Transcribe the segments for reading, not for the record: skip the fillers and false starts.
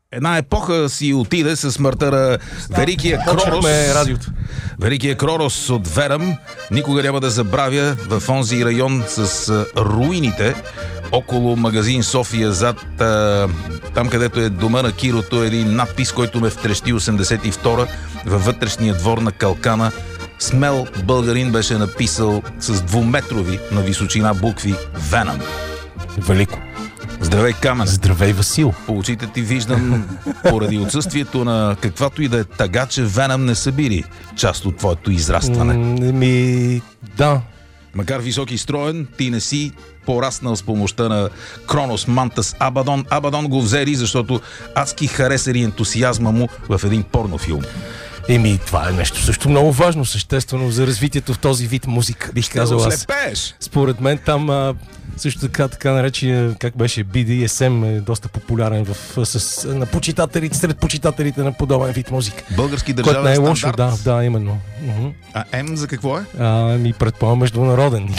Една епоха си отиде със смъртта на великия Кророс. Великия Кророс от Верам. Никога няма да забравя в онзи район с руините около магазин София, зад там, където е дома на Кирото, един надпис, който ме втрещи 82-а във вътрешния двор на калкана. Смел българин беше написал с 2-метрови на височина букви Венам. Велико. Здравей, Камен. Здравей, Васил. По очите ти виждам, поради отсъствието на каквато и да е тъга, че Венам не са били част от твоето израстване. Да. Макар висок и строен, ти не си пораснал с помощта на Кронос Мантас Абадон. Абадон го взели, защото адски харесали ентусиазма му в един порнофилм. Това е нещо също много важно, съществено за развитието в този вид музика, бих казал аз. Според мен там също така наречен, как беше, BDSM е доста популярен на почитателите, сред почитателите на подобен вид музика. Български държавен стандарт. Което не е лошо, да, именно. А М за какво е? Предполагам международен.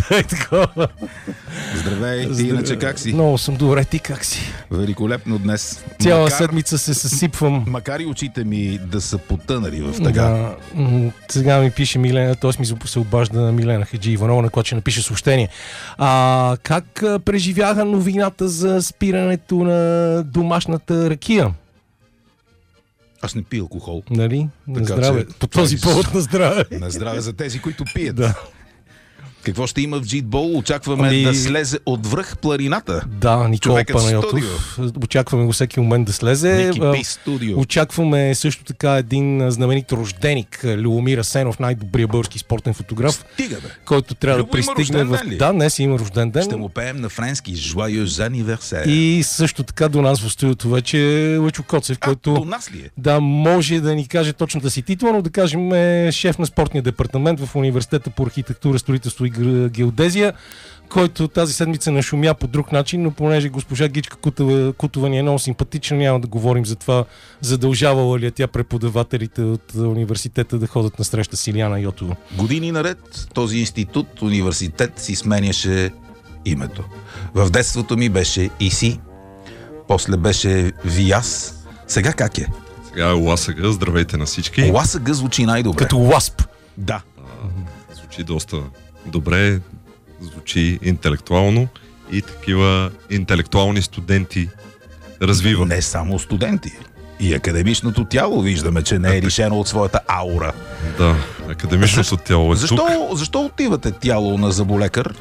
Здравей, ти иначе как си? Много съм добре, ти как си? Великолепно днес. Цяла седмица се съсипвам. Макар и очите ми да са потънали в тъга. Сега ми пише Милена, т.е. ми се обажда на Милена Хаджи Иванова, на която ще напише съобщение. Как преживяха новината за спирането на домашната ракия? Аз не пия алкохол. Нали? На здраве. По този повод на здраве. На здраве за тези, които пият. Да. Какво ще има в джитбол? Очакваме да слезе отвръх планината. Да, Никола Панайотов. Очакваме го всеки момент да слезе. Очакваме също така един знаменит рожденик, Любомир Асенов, най-добрия български спортен фотограф, който трябва да пристигне в... Да, днес има рожден ден. Ще му пеем на френски Joyeux anniversaire. И също така до нас в студиото вече е Лъчо Коцев, който до нас ли е? Да, може да ни каже точната си титла, но да кажем е шеф на спортния департамент в Университета по архитектура, строителство и геодезия, който тази седмица нашумя по друг начин, но понеже госпожа Гичка Кутова ни е много симпатична, няма да говорим за това, задължавала ли е тя преподавателите от университета да ходят на среща с Илияна Йотова. Години наред този институт, университет си сменяше името. В детството ми беше ИСИ, после беше ВИАС. Сега как е? Сега е ЛАСАГ, здравейте на всички. ЛАСАГ звучи най-добре. Като ЛАСП. Да. Звучи доста добре, звучи интелектуално и такива интелектуални студенти развиват. Не само студенти. И академичното тяло виждаме, че не е лишено от своята аура. Да, академичното тяло е тук. Защо отивате тяло на зъболекар?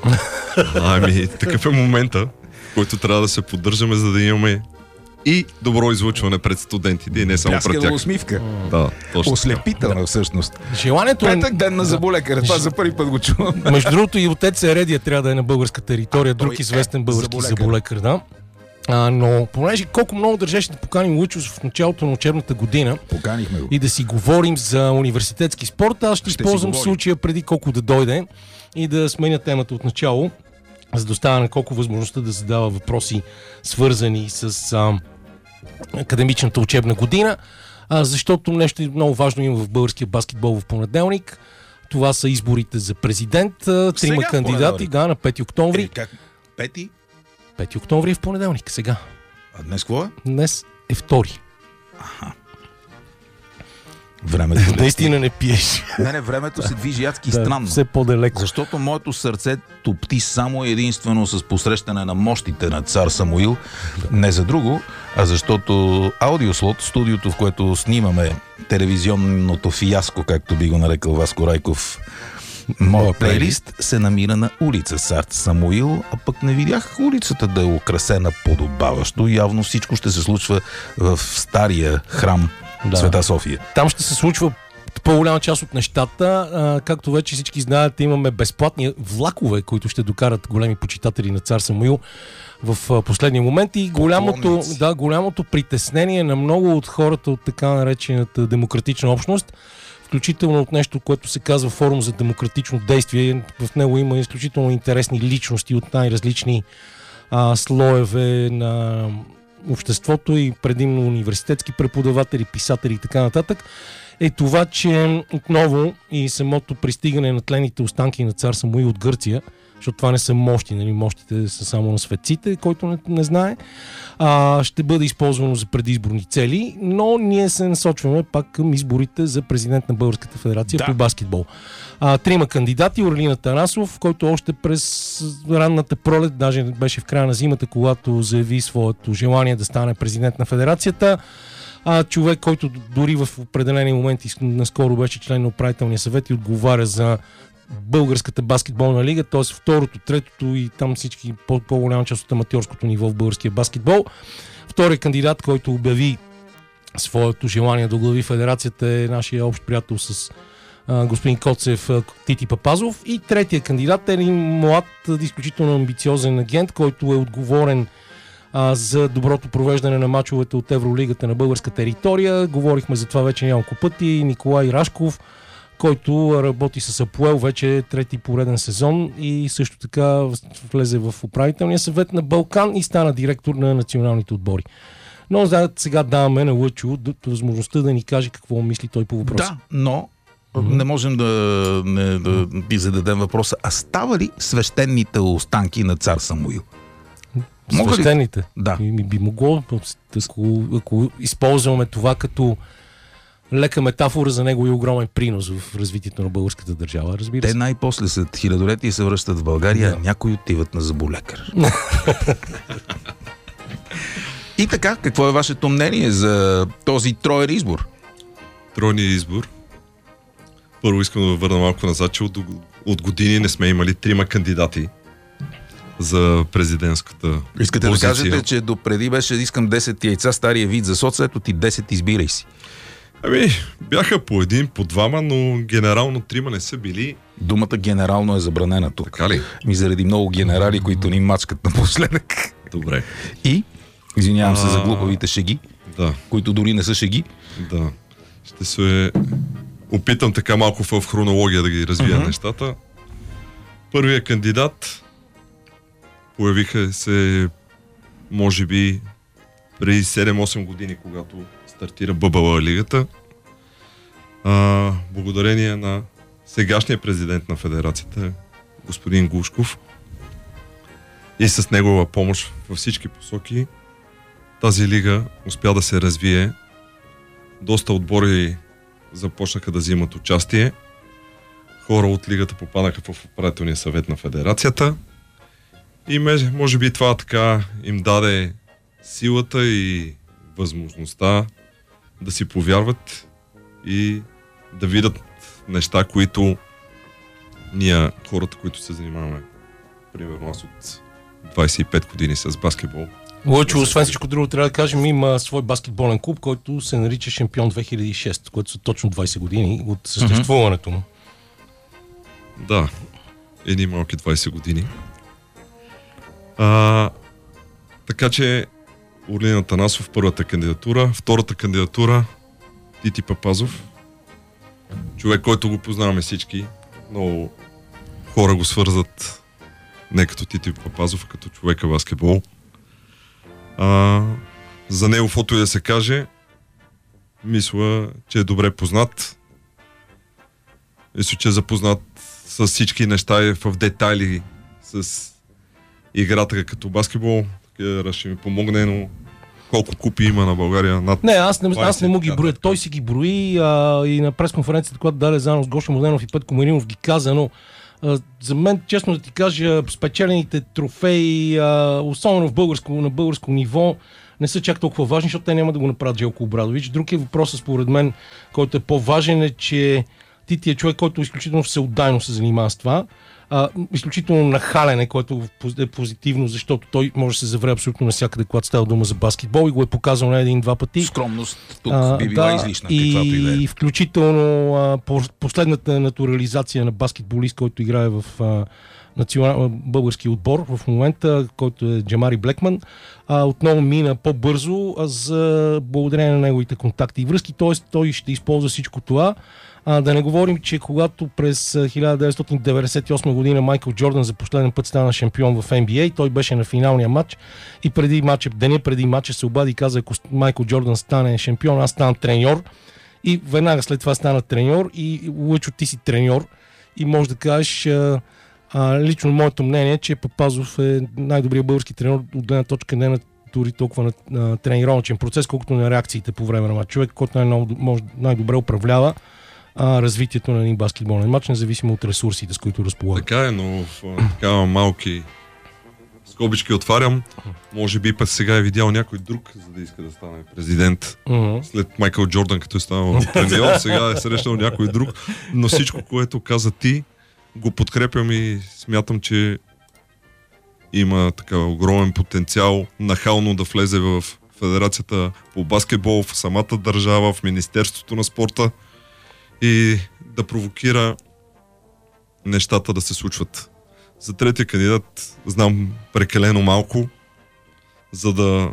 Такъв е момента, в който трябва да се поддържаме, за да имаме и добро излъчване пред студентите и не само пред тях. Усмивка. Да, точно. Ослепителна всъщност. Желанието Петък ден на зъболекар. Това за първи път го чувам. Между другото и отец Ередия трябва да е на българска територия, друг известен български зъболекар, да. Но понеже колко много държеше да поканим Лъчо в началото на учебната година и да си говорим за университетски спорт, аз ще използвам случая преди колко да дойде и да сменя темата от начало, за да остава на колко възможността да задава въпроси, свързани с академичната учебна година, защото нещо много важно има в българския баскетбол в понеделник. Това са изборите за президент. Трима кандидати, на 5 октомври. Как? 5? 5 октомври е в понеделник, сега. А днес какво е? Днес е 2. Времето наистина не пиеш. Не, времето се движи адски странно. Все по-далеко. Защото моето сърце топти само единствено с посрещане на мощите на цар Самуил. Не за друго, а защото Аудиослот, студиото, в което снимаме телевизионното фиаско, както би го нарекал Васко Райков, моя плейлист, се намира на улица Цар Самуил, а пък не видях улицата да е украсена подобаващо. Явно всичко ще се случва в стария храм Света София. Там ще се случва по-голяма част от нещата. Както вече всички знаят, имаме безплатни влакове, които ще докарат големи почитатели на цар Самуил в последния момент. И голямото притеснение на много от хората от така наречената демократична общност, включително от нещо, което се казва Форум за демократично действие. В него има изключително интересни личности от най-различни слоеве на обществото и предимно университетски преподаватели, писатели и така нататък, е това, че отново и самото пристигане на тлените останки на цар Самуил от Гърция защото това не са мощи, нали? Мощите са само на светците, който не знае. Ще бъде използвано за предизборни цели, но ние се насочваме пак към изборите за президент на Българската федерация по баскетбол. 3 кандидати: Орлин Атанасов, който още през ранната пролет, даже беше в края на зимата, когато заяви своето желание да стане президент на федерацията. Човек, който дори в определени моменти наскоро беше член на управителния съвет и отговаря за Българската баскетболна лига, т.е. второто, третото и там всички по-голяма част от аматьорското ниво в българския баскетбол. Вторият кандидат, който обяви своето желание да оглави федерацията, е нашия общ приятел с господин Коцев, Тити Папазов. И третия кандидат е един млад, изключително амбициозен агент, който е отговорен за доброто провеждане на мачовете от Евролигата на българска територия. Говорихме за това вече няколко пъти. Николай Рашков, който работи с Апоел вече трети пореден сезон и също така влезе в управителния съвет на Балкан и стана директор на националните отбори. Но сега даваме на Лъчо възможността да ни каже какво мисли той по въпроса. Да, но не можем да ти зададем въпроса. А става ли свещените останки на цар Самуил? Свещените? Да. Би могло, ако използваме това като лека метафора за него и огромен принос в развитието на българската държава, разбира се. Те най-после след хилядолетие се връщат в България, някои отиват на зъболекар. И така, какво е вашето мнение за този троен избор? Тройният избор. Първо искам да върна малко назад, че от години не сме имали 3 кандидати за президентската Искате позиция. да кажете, че допреди беше искам 10 яйца, стария вид за соц, ето ти 10, избирай си. Бяха по един, по двама, но генерално 3 не са били. Думата генерално е забранена тук. Така ли? Заради много генерали, които ни мачкат напоследък. Добре. И, извинявам се за глупавите шеги, да, които дори не са шеги. Да. Ще се опитам така малко в хронология да ги развия нещата. Първият кандидат появиха се, може би, преди 7-8 години, когато стартира ББЛ лигата. Благодарение на сегашния президент на федерацията, господин Глушков, и с негова помощ във всички посоки, тази лига успя да се развие. Доста отбори започнаха да взимат участие. Хора от лигата попадаха в управителния съвет на федерацията. И може би това така им даде силата и възможността да си повярват и да видят неща, които ние, хората, които се занимаваме, примерно аз от 25 години с баскетбол. Лъчо, освен всичко друго, трябва да кажем, има свой баскетболен клуб, който се нарича Шампион 2006, което са точно 20 години от съществуването му. Да, едни малки 20 години. Така че Орлин Атанасов, първата кандидатура. Втората кандидатура Тити Папазов. Човек, който го познаваме всички. Много хора го свързват не като Тити Папазов, а като човека баскетбол. За него фото и да се каже, мисля, че е добре познат. Мисля, че е запознат с всички неща и в детайли с играта като баскетбол. Ще ми помогне, но колко купи има на България? Над аз не му ги броя. Той си ги брои и на пресконференцията, когато даде заедно с Гошо Младенов и Петко Маринов ги каза, но за мен, честно да ти кажа, спечелените трофеи, особено на българско ниво, не са чак толкова важни, защото те няма да го направят Желко Обрадович. Друг е въпросът, според мен, който е по-важен, е, че Тити е човек, който изключително всеотдайно се занимава с това. Изключително нахален, което е позитивно, защото той може да се завре абсолютно навсякъде, когато става дума за баскетбол и го е показал на 1-2 пъти. Скромност тук би била излишна, каквато и да е. И включително последната натурализация на баскетболист, който играе в български отбор в момента, който е Джамари Блекман, отново мина по-бързо за благодарение на неговите контакти и връзки, т.е. той ще използва всичко това. Да не говорим, че когато през 1998 година Майкъл Джордан за последен път стана шампион в NBA, той беше на финалния матч и деня преди матча се обади и каза, ако Майкъл Джордан стане шампион, аз ставам треньор. И веднага след това стана треньор и Лъчо, ти си треньор и може да кажеш, Лично моето мнение е, че Папазов е най-добрият български тренер от гледна точка не на дори толкова на тренировъчен процес, колкото на реакциите по време на матч. Човек, който най-добре управлява развитието на един баскетболен матч, независимо от ресурсите, с които разполага. Така е, но в такава малки скобички отварям. Може би път сега е видял някой друг, за да иска да стане президент. След Майкъл Джордан, като е станал треньор, сега е срещал някой друг. Но всичко, което каза ти, го подкрепям и смятам, че има така огромен потенциал нахално да влезе в Федерацията по баскетбол, в самата държава, в Министерството на спорта и да провокира нещата да се случват. За третия кандидат знам прекалено малко, за да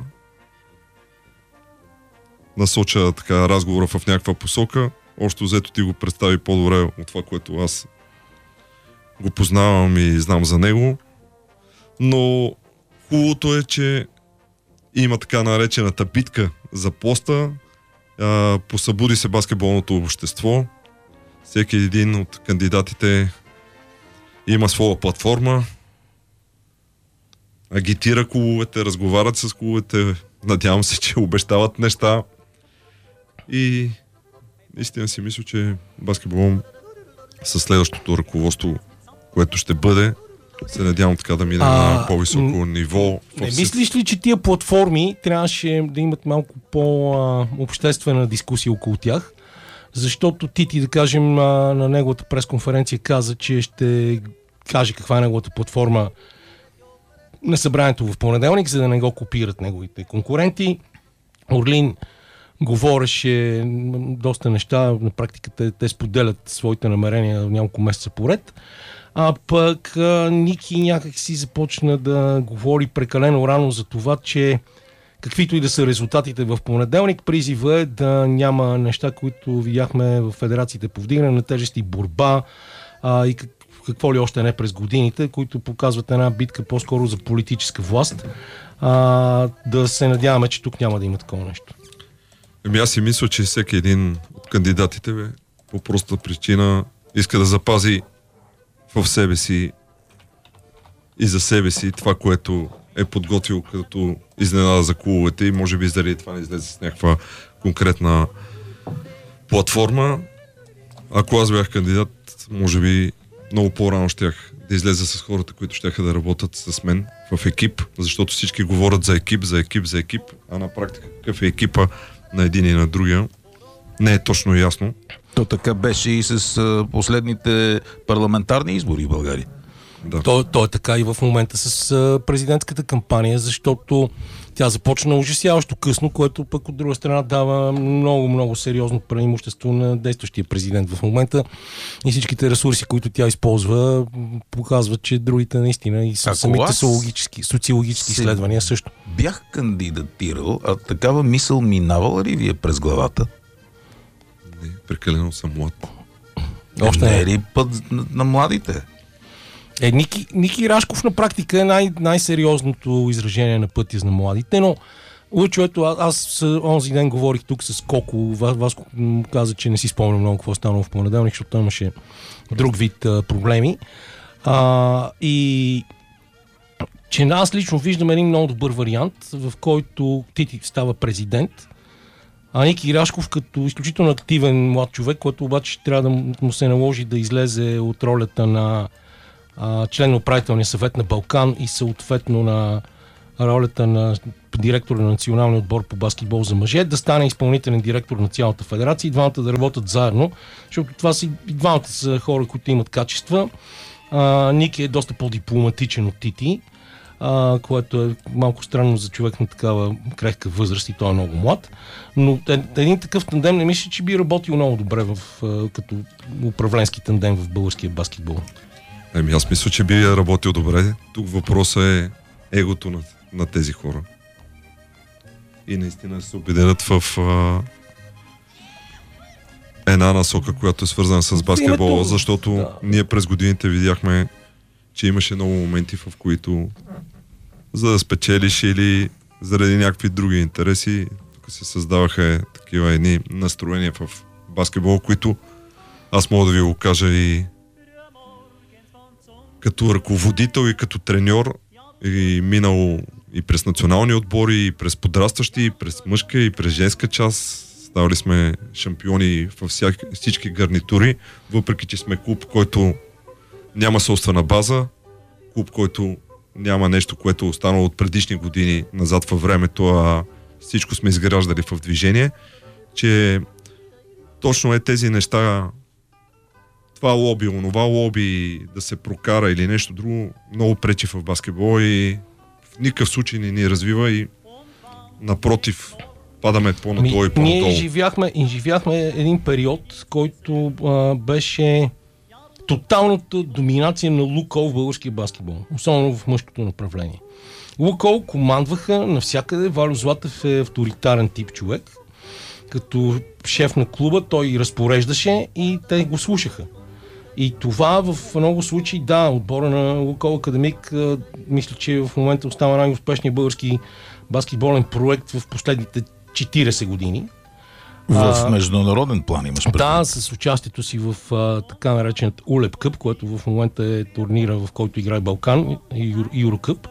насоча така разговора в някаква посока. Още взето ти го представи по-добре от това, което аз го познавам и знам за него. Но хубавото е, че има така наречената битка за поста. Посъбуди се баскетболното общество. Всеки един от кандидатите има своя платформа, агитира клубовете, разговарят с клубовете, надявам се, че обещават неща и наистина си мисля, че баскетбол със следващото ръководство, което ще бъде, се надявам така да мине на по-високо ниво. Не мислиш ли, че тия платформи трябваше да имат малко по-обществена дискусия около тях? Защото Тити, да кажем, на неговата пресконференция каза, че ще каже каква е неговата платформа на събранието в понеделник, за да не го копират неговите конкуренти. Орлин говореше доста неща, на практика те споделят своите намерения няколко месеца поред. А пък Ники някак си започна да говори прекалено рано за това, че каквито и да са резултатите в понеделник, призива е да няма неща, които видяхме в федерациите по вдигане на тежест и борба и какво ли още не през годините, които показват една битка по-скоро за политическа власт. Да се надяваме, че тук няма да има такова нещо. Аз си мисля, че всеки един от кандидатите по проста причина иска да запази в себе си и за себе си това, което е подготвил като изненада за клубовете и може би заради това не излезе с някаква конкретна платформа. Ако аз бях кандидат, може би много по-рано щях да излеза с хората, които щяха да работят с мен в екип, защото всички говорят за екип, а на практика какъв е екипа на един и на другия не е точно ясно. То така беше и с последните парламентарни избори в България. Да. То е така и в момента с президентската кампания, защото тя започна ужасяващо късно, което пък от друга страна дава много сериозно преимущество на действащия президент в момента и всичките ресурси, които тя използва, показват, че другите наистина и самите социологически изследвания също. Бях кандидатирал, а такава мисъл минавала ли ви е през главата? Не, прекалено съм млад. Още не е ли път на младите? Ники Рашков на практика е най-сериозното изражение на пътя на младите, но Лъчо, аз онзи ден говорих тук с Коко, Васко каза, че не си спомням много какво станало в понеделник, защото имаше друг вид проблеми. И че аз лично виждам един много добър вариант, в който Тити става президент, а Ники Рашков като изключително активен млад човек, който обаче трябва да му се наложи да излезе от ролята на член на управителния съвет на Балкан и съответно на ролята на директор на националния отбор по баскетбол за мъже, да стане изпълнителен директор на цялата федерация и двамата да работят заедно, защото това и двамата са хора, които имат качества. Ники е доста по-дипломатичен от Тити, което е малко странно за човек на такава крехка възраст и той е много млад, но един такъв тандем не мисля, че би работил много добре като управленски тандем в българския баскетбол. Аз мисля, че би работил добре. Тук въпросът е егото на тези хора. И наистина се обединят в една насока, която е свързана с баскетбола, защото ние през годините видяхме, че имаше много моменти, в които за да спечелиш или заради някакви други интереси, тук се създаваха такива едни настроения в баскетбол, които аз мога да ви го кажа и като ръководител и като треньор и минал и през национални отбори, и през подрастващи, и през мъжка, и през женска част. Ставали сме шампиони във всички гарнитури, въпреки че сме клуб, който няма собствена база, клуб, който няма нещо, което е останало от предишни години назад във времето, а всичко сме изграждали в движение, че точно е тези неща, това лоби, онова лоби, да се прокара или нещо друго, много пречи в баскетбол и в никакъв случай не ни развива и напротив, падаме по-надолу и по-надолу. Ние изживяхме един период, който беше тоталната доминация на Лукол в българския баскетбол, особено в мъжкото направление. Лукол командваха навсякъде, Вальо Златев е авторитарен тип човек, като шеф на клуба той разпореждаше и те го слушаха. И това в много случаи, да, отбора на Лукол Академик, мисля, че в момента остава най-успешният български баскетболен проект в последните 40 години. В международен план имаш предвид. Да, с участието си в така наречената Улеп Къп, което в момента е турнира, в който играе Балкан и Юрокъп.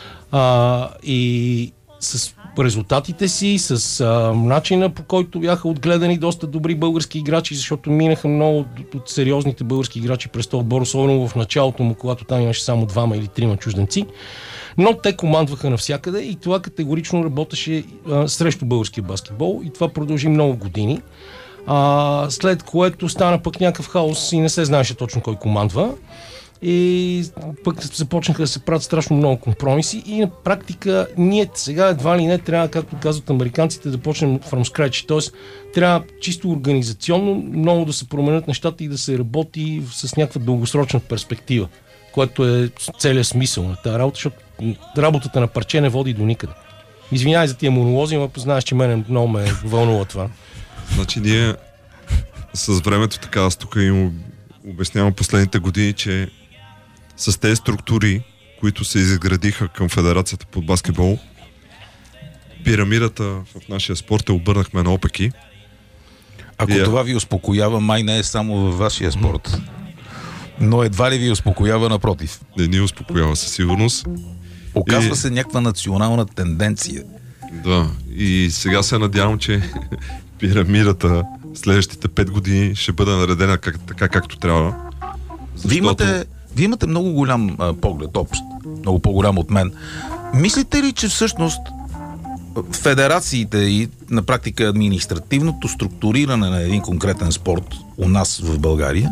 И с резултатите си, с начина, по който бяха отгледани доста добри български играчи, защото минаха много от сериозните български играчи през този отбор, особено в началото му, когато там имаше само 2 или 3 чужденци. Но те командваха навсякъде и това категорично работеше срещу българския баскетбол и това продължи много години. След което стана пък някакъв хаос и не се знаеше точно кой командва. И пък започнаха да се правят страшно много компромиси и на практика ние сега едва ли не трябва, както казват американците, да почнем from scratch. Тоест трябва чисто организационно много да се променят нещата и да се работи с някаква дългосрочна перспектива, което е целият смисъл на тази работа, защото работата на парче не води до никъде. Извинявай за тия монолози, но знаеш, че мене много ме вълнува това. Значи ние с времето така, аз тук им обяснявам последните години, че с тези структури, които се изградиха към Федерацията по баскетбол, пирамидата в нашия спорт обърнахме наопаки. Ако това ви успокоява, май не е само във вашия спорт. Но едва ли ви успокоява, напротив. Не ни успокоява със сигурност. Оказва се някаква национална тенденция. Да, и сега се надявам, че пирамидата следващите 5 години ще бъде наредена така както трябва. Защото... Вие имате много голям поглед, общ, много по-голям от мен. Мислите ли, че всъщност федерациите и на практика административното структуриране на един конкретен спорт у нас в България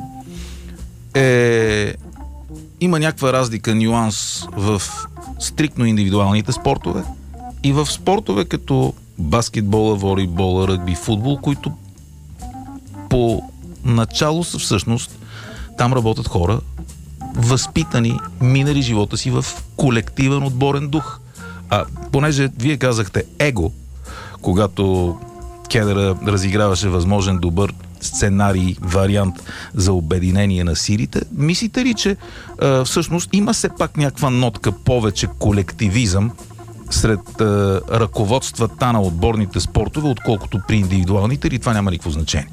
има някаква разлика, нюанс в стриктно индивидуалните спортове и в спортове като баскетбола, волейбола, ръгби, футбол, които по начало са всъщност там работят хора, възпитани, минали живота си в колективен отборен дух. Понеже вие казахте его, когато Кедъра разиграваше възможен добър сценарий, вариант за обединение на силите, мислите ли, че всъщност има все пак някаква нотка повече колективизъм сред ръководствата на отборните спортове, отколкото при индивидуалните, или това няма никакво значение?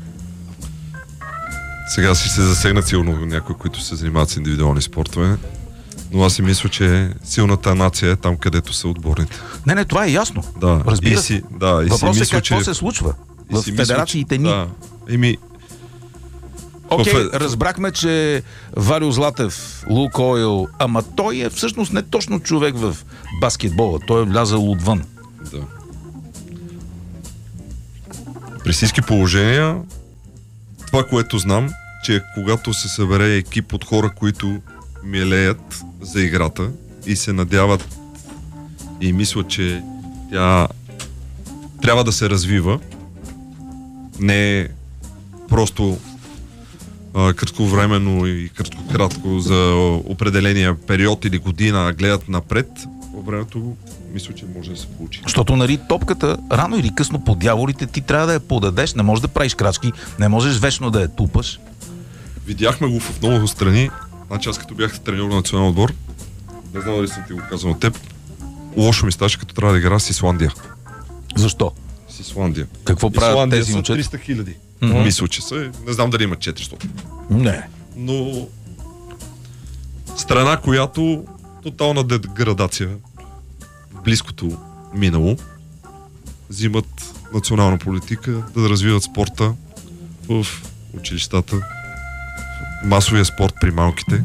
Сега си се засегнат силно някои, които се занимават с индивидуални спортове, но аз си мисля, че силната нация е там, където са отборните. Не, това е ясно. Да. Разбира се. Въпросът е какво се случва в федерациите ни. Да. Разбрахме, че Вальо Златев, Лукойл, ама той е всъщност не точно човек в баскетбола. Той е влязал отвън. Да. При всички положения, това, което знам, че когато се събере екип от хора, които милеят за играта и се надяват и мислят, че тя трябва да се развива, не е просто кратковременно и кратко за определения период или година, гледат напред, във времето мисля, че може да се получи. Защото, нали, топката рано или късно по дяволите ти трябва да я подадеш, не можеш да правиш крачки, не можеш вечно да я тупаш. Видяхме го в много страни. Значи аз като бях треньор на национален отбор, не знам дали съм ти го казал от теб, лошо ми ставаше, като трябва да игра с Исландия. Защо? С Исландия. Какво правят тези момчета? 300 хиляди. Мисля, че са. Не знам дали имат 400. Не. Но Страна, която тотална деградация в близкото минало. Взимат национална политика да развиват спорта в училищата, масовия спорт при малките.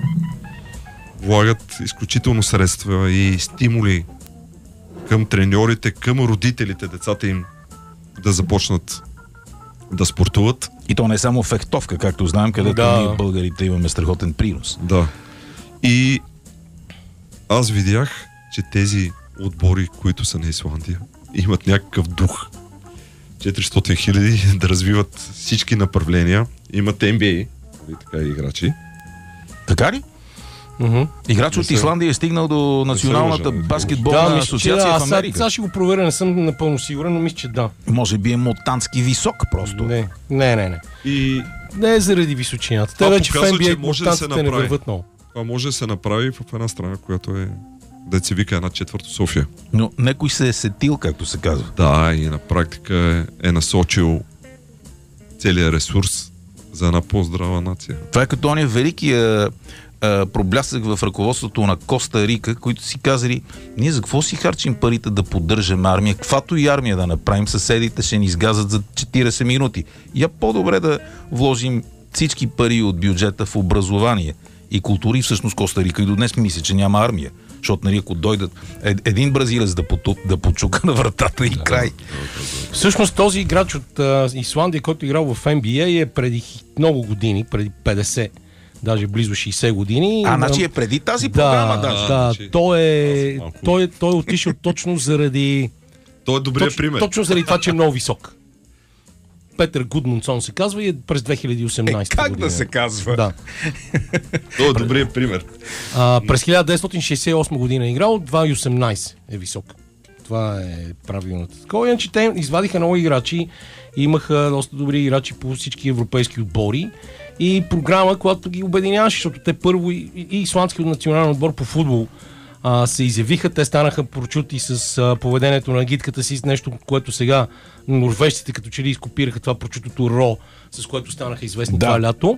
Влагат изключително средства и стимули към треньорите, към родителите, децата им да започнат да спортуват. И то не е само фехтовка, както знаем, където ние българите имаме страхотен принос. Да. И аз видях, че тези отбори, които са на Исландия, имат някакъв дух. 400 хиляди да развиват всички направления. Имат NBA, така играчи. Така ли? Играч от Исландия е стигнал до Националната баскетболна асоциация в Америка. Сега ще го проверя, не съм напълно сигурен, но мисля, че да. Може би е мутантски висок просто. Не. И... Не е заради височината. Те вече в NBA мутантите не върват много. Това може да се направи в една страна, която е, да се вика, 1/4 София. Но некой се е сетил, както се казва. Да, и на практика е насочил целият ресурс за една по-здрава нация. Това е като ония великия проблясък в ръководството на Коста Рика, които си казали, ние за какво си харчим парите да поддържаме армия, каквато и армия да направим, съседите ще ни изгазат за 40 минути. Я по-добре да вложим всички пари от бюджета в образование и култури. Всъщност Коста Рика и до днес мисля, че няма армия. Защото, нали, ако дойдат един бразилец да почука на вратата и край. Всъщност този играч от Исландия, който играл в NBA, е преди много години, преди 50, даже близо 60 години. Значи е преди тази програма. Той е отишъл точно заради... Той е добрият пример. Точно заради това, че е много висок. Петър Гудмунсон се казва и е през 2018 година. Как да се казва? Да. Той е добрият пример. През 1968 година е играл, 2,18 е висок. Това е правилното. Такова, иначе те извадиха много играчи, имаха доста добри играчи по всички европейски отбори и програма, която ги обединяваше, защото те първо и исландският национален отбор по футбол се изявиха, те станаха прочути с поведението на гидката си, с нещо, което сега норвежците като че ли изкопираха това прочутото ро, с което станаха известни това лято.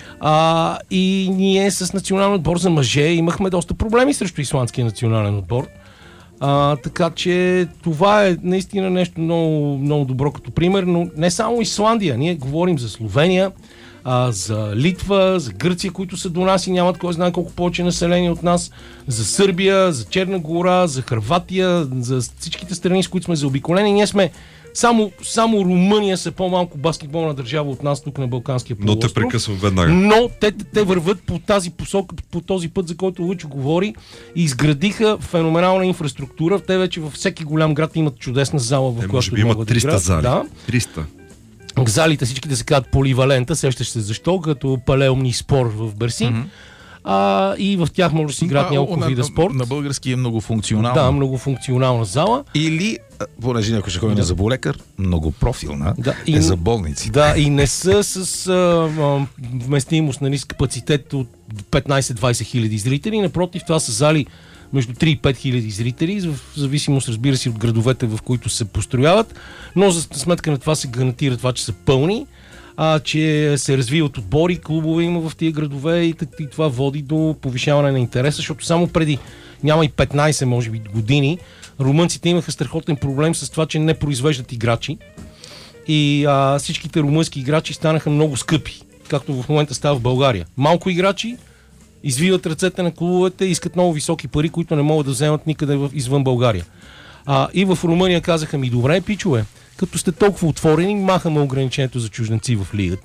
И ние с национален отбор за мъже имахме доста проблеми срещу исландския национален отбор. Така че това е наистина нещо много, много добро като пример, но не само Исландия. Ние говорим за Словения, за Литва, за Гърция, които са до нас и нямат кой знае колко повече население от нас, за Сърбия, за Черна гора, за Хърватия, за всичките страни, с които сме заобиколени. Ние сме само Румъния са по-малко баскетболна държава от нас тук на Балканския полуостров. Но те прекъсвам веднага. Но те върват по тази посока, по този път, за който Лъчо говори, и изградиха феноменална инфраструктура. Те вече във всеки голям град имат чудесна зала, в която могат 300 зали. Да. 300. Залите всички да се казват поливалента, сещаш се защо, като палеомни спор в Берсин. И в тях може да си играят няколко вида спорт. На български е многофункционална. Да, многофункционална зала. Или, понеже някой ще ходи на зъболекар, многопрофилна е за болници. Да, и не са с вместимост на нисък капацитет от 15-20 хиляди зрители. Напротив, това са зали между 3 и 5 хиляди зрители, в зависимост, разбира се, от градовете, в които се построяват. Но за сметка на това се гарантира това, че са пълни, че се развиват отбори, клубове има в тия градове и това води до повишаване на интереса, защото само преди няма и 15, може би, години, румънците имаха страхотен проблем с това, че не произвеждат играчи и всичките румънски играчи станаха много скъпи, както в момента става в България. Малко играчи извиват ръцете на клубовете, искат много високи пари, които не могат да вземат никъде извън България. И в Румъния казаха ми, добре, пичове, като сте толкова отворени, махаме ограничението за чужденци в лигата.